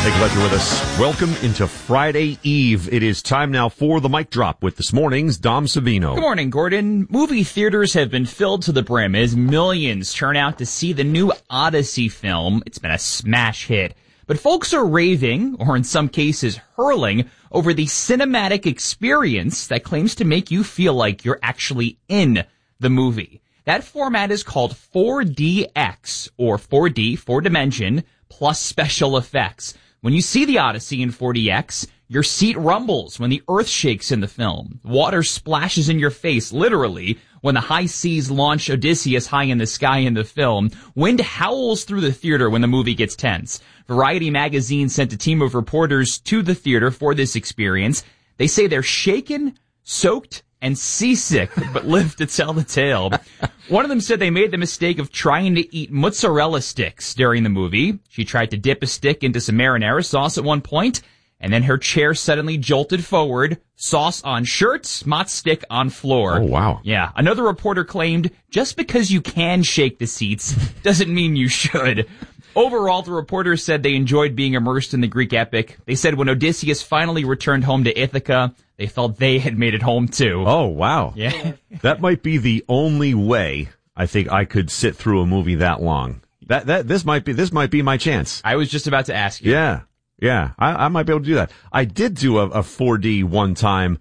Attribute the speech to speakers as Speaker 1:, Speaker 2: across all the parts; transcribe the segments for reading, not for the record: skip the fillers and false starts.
Speaker 1: Hey, glad you're with us. Welcome into Friday Eve. It is time now for the mic drop with this morning's Dom Savino.
Speaker 2: Good morning, Gordon. Movie theaters have been filled to the brim as millions turn out to see the new Odyssey film. It's been a smash hit. But folks are raving, or in some cases hurling, over the cinematic experience that claims to make you feel like you're actually in the movie. That format is called 4DX, or 4D, 4-dimension, plus special effects. When you see the Odyssey in 4DX, your seat rumbles when the earth shakes in the film. Water splashes in your face, literally, when the high seas launch Odysseus high in the sky in the film. Wind howls through the theater when the movie gets tense. Variety magazine sent a team of reporters to the theater for this experience. They say they're shaken, soaked, and seasick, but live to tell the tale. One of them said they made the mistake of trying to eat mozzarella sticks during the movie. She tried to dip a stick into some marinara sauce at one point, and then her chair suddenly jolted forward, sauce on shirt, mott stick on floor.
Speaker 1: Oh, wow.
Speaker 2: Yeah. Another reporter claimed, just because you can shake the seats doesn't mean you should. Overall, the reporters said they enjoyed being immersed in the Greek epic. They said when Odysseus finally returned home to Ithaca, they felt they had made it home too.
Speaker 1: Oh, wow.
Speaker 2: Yeah.
Speaker 1: That might be the only way I think I could sit through a movie that long. This might be my chance.
Speaker 2: I was just about to ask you.
Speaker 1: Yeah. I might be able to do that. I did do a 4D one time.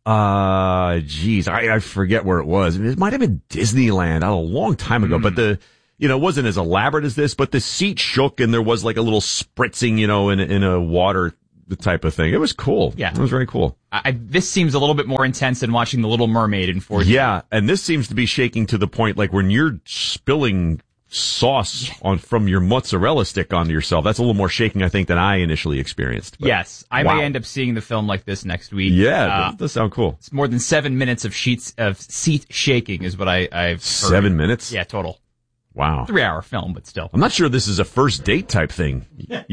Speaker 1: I forget where it was. It might have been Disneyland a long time ago, but it wasn't as elaborate as this, but the seat shook and there was like a little spritzing, in a water type of thing. It was cool.
Speaker 2: Yeah.
Speaker 1: It was very cool.
Speaker 2: This seems a little bit more intense than watching The Little Mermaid in 4D.
Speaker 1: Yeah. And this seems to be shaking to the point like when you're spilling sauce from your mozzarella stick onto yourself. That's a little more shaking, I think, than I initially experienced. But,
Speaker 2: yes. I may end up seeing the film like this next week.
Speaker 1: Yeah. That does sound cool.
Speaker 2: It's more than 7 minutes of seat shaking is what I've heard.
Speaker 1: 7 minutes?
Speaker 2: Yeah, total.
Speaker 1: Wow.
Speaker 2: 3-hour film, but still.
Speaker 1: I'm not sure this is a first date type thing.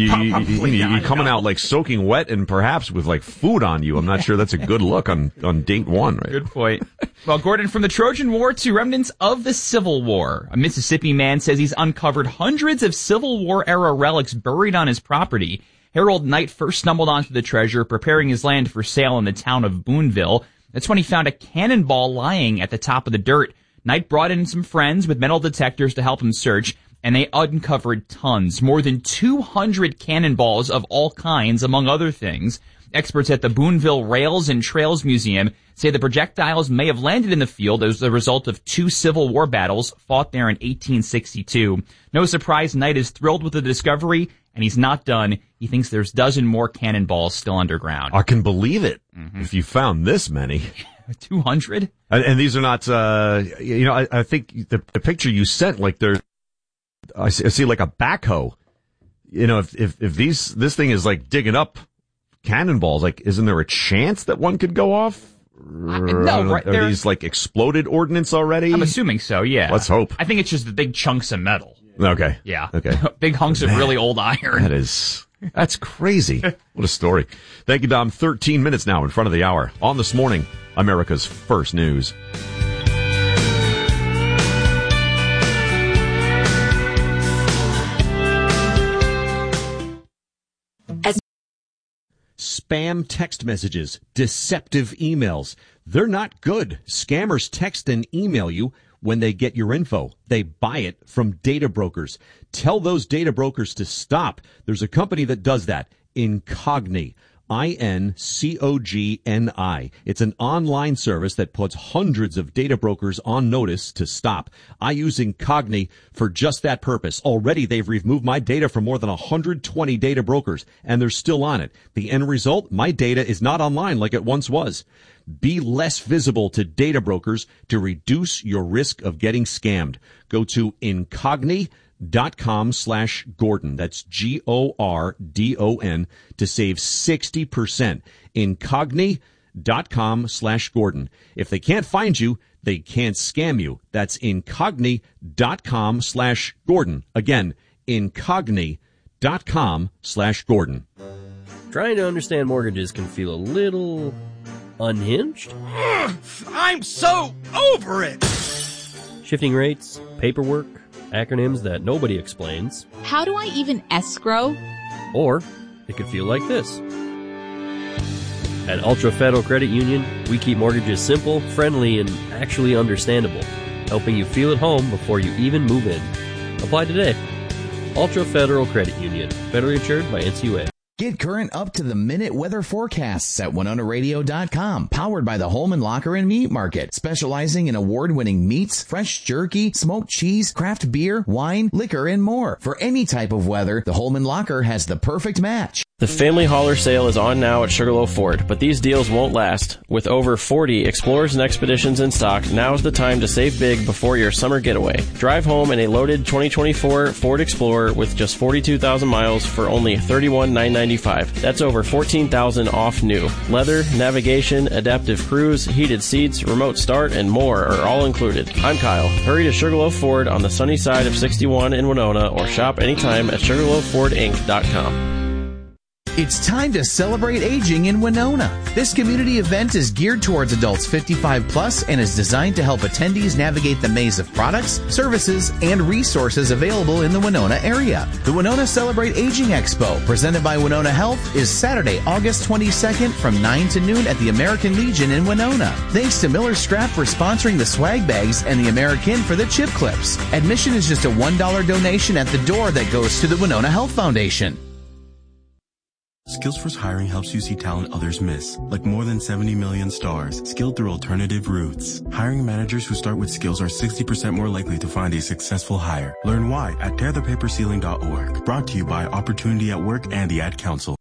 Speaker 1: You're coming out like soaking wet and perhaps with like food on you. I'm not sure that's a good look on date one, right?
Speaker 2: Good point. Well, Gordon, from the Trojan War to remnants of the Civil War, a Mississippi man says he's uncovered hundreds of Civil War era relics buried on his property. Harold Knight first stumbled onto the treasure, preparing his land for sale in the town of Boonville. That's when he found a cannonball lying at the top of the dirt. Knight brought in some friends with metal detectors to help him search, and they uncovered tons, more than 200 cannonballs of all kinds, among other things. Experts at the Boonville Rails and Trails Museum say the projectiles may have landed in the field as a result of 2 Civil War battles fought there in 1862. No surprise, Knight is thrilled with the discovery, and he's not done. He thinks there's a dozen more cannonballs still underground.
Speaker 1: I can believe it. If you found this many.
Speaker 2: 200?
Speaker 1: And these are not, I think the picture you sent, like I see like a backhoe. If this thing is like digging up cannonballs, like, isn't there a chance that one could go off?
Speaker 2: No, right.
Speaker 1: Are these like exploded ordnance already?
Speaker 2: I'm assuming so, yeah.
Speaker 1: Let's hope.
Speaker 2: I think it's just the big chunks of metal.
Speaker 1: Okay.
Speaker 2: Yeah.
Speaker 1: Okay.
Speaker 2: Big hunks of really old iron.
Speaker 1: That's crazy. What a story. Thank you, Dom. 13 minutes now in front of the hour. On This Morning, America's First News. Spam text messages, deceptive emails. They're not good. Scammers text and email you when they get your info. They buy it from data brokers. Tell those data brokers to stop. There's a company that does that, Incogni. Incogni. It's an online service that puts hundreds of data brokers on notice to stop. I use Incogni for just that purpose. Already they've removed my data from more than 120 data brokers, and they're still on it. The end result, my data is not online like it once was. Be less visible to data brokers to reduce your risk of getting scammed. Go to Incogni.com/Gordon. That's GORDON to save 60%. Incogni.com/Gordon. If they can't find you, they can't scam you. That's Incogni.com/Gordon. Again, Incogni.com/Gordon.
Speaker 3: Trying to understand mortgages can feel a little unhinged.
Speaker 4: I'm so over it!
Speaker 3: Shifting rates, paperwork, acronyms that nobody explains.
Speaker 5: How do I even escrow?
Speaker 3: Or it could feel like this. At Ultra Federal Credit Union, we keep mortgages simple, friendly, and actually understandable, helping you feel at home before you even move in. Apply today. Ultra Federal Credit Union, federally insured by NCUA.
Speaker 5: Get current up-to-the-minute weather forecasts at WinonaRadio.com. Powered by the Holman Locker and Meat Market, specializing in award-winning meats, fresh jerky, smoked cheese, craft beer, wine, liquor, and more. For any type of weather, the Holman Locker has the perfect match.
Speaker 6: The Family Hauler sale is on now at Sugarloaf Ford, but these deals won't last. With over 40 Explorers and Expeditions in stock, now's the time to save big before your summer getaway. Drive home in a loaded 2024 Ford Explorer with just 42,000 miles for only $31,995. That's over $14,000 off new. Leather, navigation, adaptive cruise, heated seats, remote start, and more are all included. I'm Kyle. Hurry to Sugarloaf Ford on the sunny side of 61 in Winona or shop anytime at SugarloafFordInc.com.
Speaker 5: It's time to celebrate aging in Winona. This community event is geared towards adults 55 plus and is designed to help attendees navigate the maze of products, services, and resources available in the Winona area. The Winona Celebrate Aging Expo, presented by Winona Health, is Saturday, August 22nd from 9 to noon at the American Legion in Winona. Thanks to Miller Strap for sponsoring the swag bags and the American for the chip clips. Admission is just a $1 donation at the door that goes to the Winona Health Foundation.
Speaker 7: Skillsforce Hiring helps you see talent others miss, like more than 70 million stars, skilled through alternative routes. Hiring managers who start with skills are 60% more likely to find a successful hire. Learn why at tearthepaperceiling.org. Brought to you by Opportunity at Work and the Ad Council.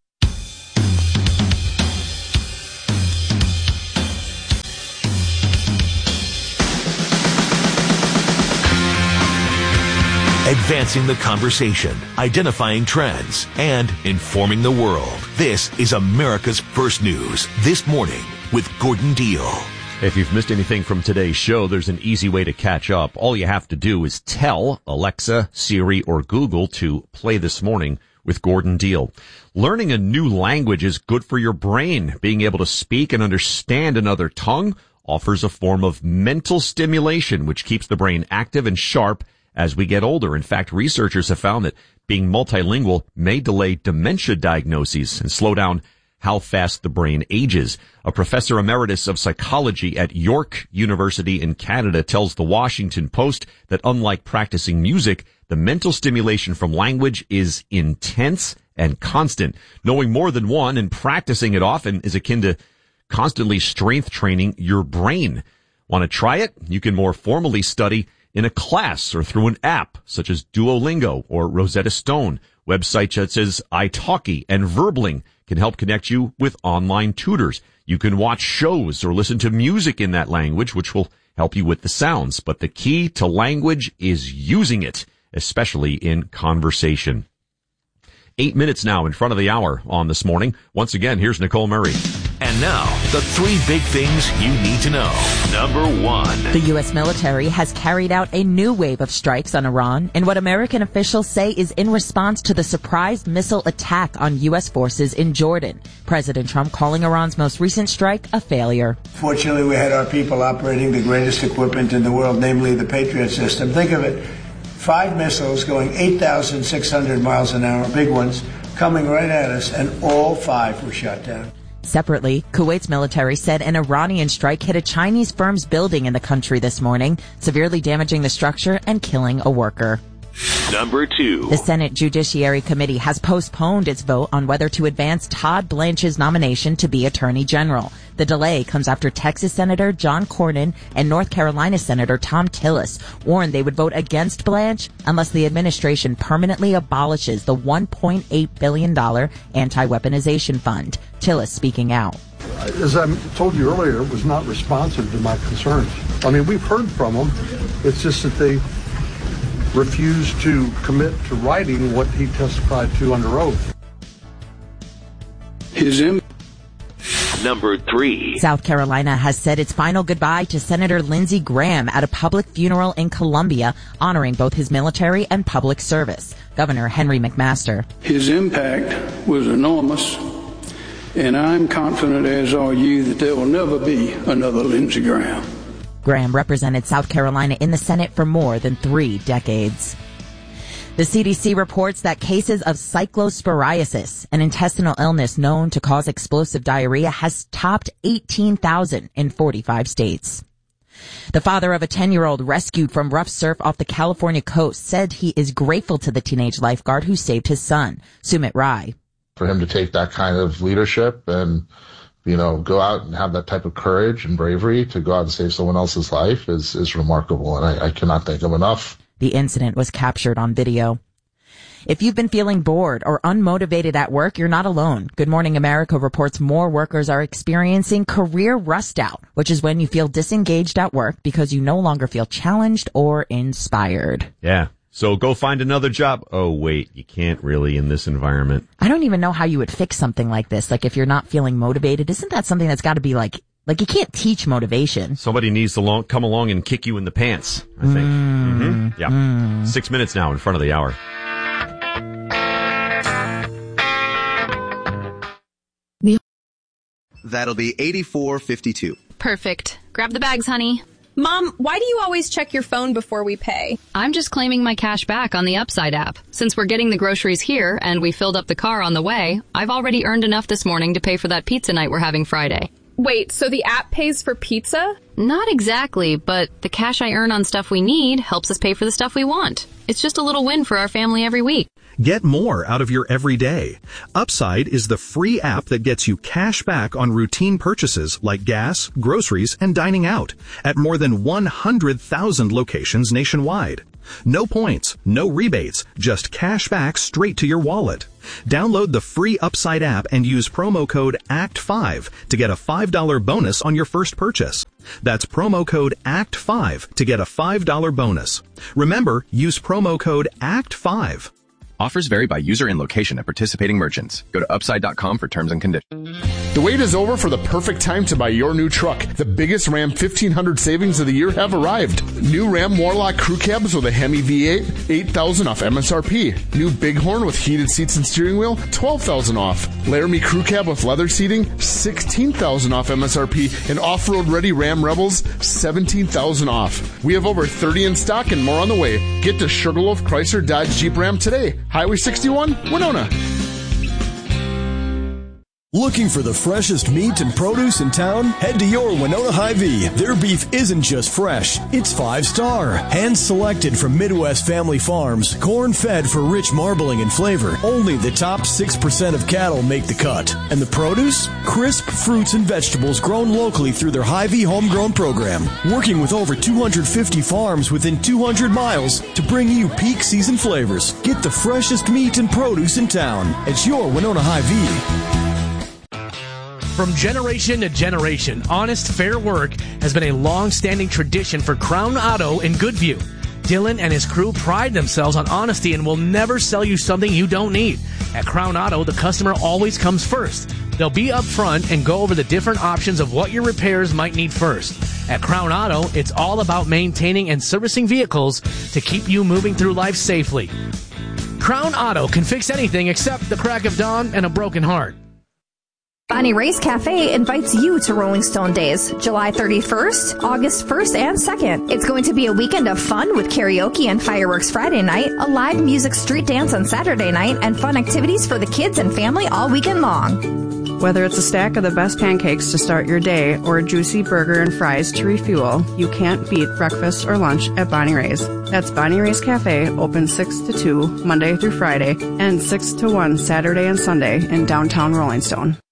Speaker 8: Advancing the conversation, identifying trends, and informing the world. This is America's First News This Morning with Gordon Deal.
Speaker 1: If you've missed anything from today's show, there's an easy way to catch up. All you have to do is tell Alexa, Siri, or Google to play This Morning with Gordon Deal. Learning a new language is good for your brain. Being able to speak and understand another tongue offers a form of mental stimulation, which keeps the brain active and sharp as we get older. In fact, researchers have found that being multilingual may delay dementia diagnoses and slow down how fast the brain ages. A professor emeritus of psychology at York University in Canada tells the Washington Post that unlike practicing music, the mental stimulation from language is intense and constant. Knowing more than one and practicing it often is akin to constantly strength training your brain. Want to try it? You can more formally study in a class or through an app such as Duolingo or Rosetta Stone. Websites such as italki and Verbling can help connect you with online tutors. You can watch shows or listen to music in that language, which will help you with the sounds. But the key to language is using it, especially in conversation. 8 minutes now in front of the hour on This Morning. Once again, here's Nicole Murray.
Speaker 8: And now, the 3 big things you need to know. Number 1.
Speaker 9: The U.S. military has carried out a new wave of strikes on Iran in what American officials say is in response to the surprise missile attack on U.S. forces in Jordan. President Trump calling Iran's most recent strike a failure.
Speaker 10: Fortunately, we had our people operating the greatest equipment in the world, namely the Patriot system. Think of it. 5 missiles going 8,600 miles an hour, big ones, coming right at us, and all 5 were shot down.
Speaker 9: Separately, Kuwait's military said an Iranian strike hit a Chinese firm's building in the country this morning, severely damaging the structure and killing a worker.
Speaker 8: Number 2.
Speaker 9: The Senate Judiciary Committee has postponed its vote on whether to advance Todd Blanche's nomination to be Attorney General. The delay comes after Texas Senator John Cornyn and North Carolina Senator Tom Tillis warned they would vote against Blanche unless the administration permanently abolishes the $1.8 billion anti-weaponization fund. Tillis speaking out.
Speaker 11: As I told you earlier, it was not responsive to my concerns. I mean, we've heard from them. It's just that they refused to commit to writing what he testified to under oath.
Speaker 8: Number 3.
Speaker 9: South Carolina has said its final goodbye to Senator Lindsey Graham at a public funeral in Columbia, honoring both his military and public service. Governor Henry McMaster.
Speaker 12: His impact was enormous, and I'm confident, as are you, that there will never be another Lindsey Graham.
Speaker 9: Graham represented South Carolina in the Senate for more than 3 decades. The CDC reports that cases of cyclosporiasis, an intestinal illness known to cause explosive diarrhea, has topped 18,000 in 45 states. The father of a 10-year-old rescued from rough surf off the California coast said he is grateful to the teenage lifeguard who saved his son, Sumit Rai.
Speaker 13: For him to take that kind of leadership and, go out and have that type of courage and bravery to go out and save someone else's life is remarkable, and I cannot thank him enough.
Speaker 9: The incident was captured on video. If you've been feeling bored or unmotivated at work, you're not alone. Good Morning America reports more workers are experiencing career rust out, which is when you feel disengaged at work because you no longer feel challenged or inspired.
Speaker 1: Yeah. So go find another job. Oh, wait, you can't really in this environment.
Speaker 9: I don't even know how you would fix something like this. Like if you're not feeling motivated, isn't that something that's got to be like you can't teach motivation.
Speaker 1: Somebody needs to come along and kick you in the pants, I think. Yeah. 6 minutes now in front of the hour.
Speaker 14: That'll be $84.52.
Speaker 15: Perfect. Grab the bags, honey.
Speaker 16: Mom, why do you always check your phone before we pay?
Speaker 15: I'm just claiming my cash back on the Upside app. Since we're getting the groceries here and we filled up the car on the way, I've already earned enough this morning to pay for that pizza night we're having Friday.
Speaker 16: Wait, so the app pays for pizza?
Speaker 15: Not exactly, but the cash I earn on stuff we need helps us pay for the stuff we want. It's just a little win for our family every week.
Speaker 17: Get more out of your everyday. Upside is the free app that gets you cash back on routine purchases like gas, groceries, and dining out at more than 100,000 locations nationwide. No points, no rebates, just cash back straight to your wallet. Download the free Upside app and use promo code ACT5 to get a $5 bonus on your first purchase. That's promo code ACT5 to get a $5 bonus. Remember, use promo code ACT5.
Speaker 18: Offers vary by user and location at participating merchants. Go to upside.com for terms and conditions.
Speaker 19: The wait is over for the perfect time to buy your new truck. The biggest Ram 1500 savings of the year have arrived. New Ram Warlock crew cabs with a Hemi V8, $8,000 off MSRP. New Bighorn with heated seats and steering wheel, $12,000 off. Laramie crew cab with leather seating, $16,000 off MSRP. And off-road ready Ram Rebels, $17,000 off. We have over 30 in stock and more on the way. Get to Sugarloaf Chrysler Dodge Jeep Ram today. Highway 61, Winona.
Speaker 20: Looking for the freshest meat and produce in town? Head to your Winona Hy-Vee. Their beef isn't just fresh, it's 5-star. Hand-selected from Midwest family farms, corn-fed for rich marbling and flavor. Only the top 6% of cattle make the cut. And the produce? Crisp fruits and vegetables grown locally through their Hy-Vee homegrown program. Working with over 250 farms within 200 miles to bring you peak season flavors. Get the freshest meat and produce in town. It's your Winona Hy-Vee.
Speaker 21: From generation to generation, honest, fair work has been a long-standing tradition for Crown Auto in Goodview. Dylan and his crew pride themselves on honesty and will never sell you something you don't need. At Crown Auto, the customer always comes first. They'll be upfront and go over the different options of what your repairs might need first. At Crown Auto, it's all about maintaining and servicing vehicles to keep you moving through life safely. Crown Auto can fix anything except the crack of dawn and a broken heart.
Speaker 22: Bonnie Ray's Cafe invites you to Rolling Stone Days, July 31st, August 1st, and 2nd. It's going to be a weekend of fun with karaoke and fireworks Friday night, a live music street dance on Saturday night, and fun activities for the kids and family all weekend long.
Speaker 23: Whether it's a stack of the best pancakes to start your day or a juicy burger and fries to refuel, you can't beat breakfast or lunch at Bonnie Ray's. That's Bonnie Ray's Cafe, open 6 to 2, Monday through Friday, and 6 to 1 Saturday and Sunday in downtown Rolling Stone.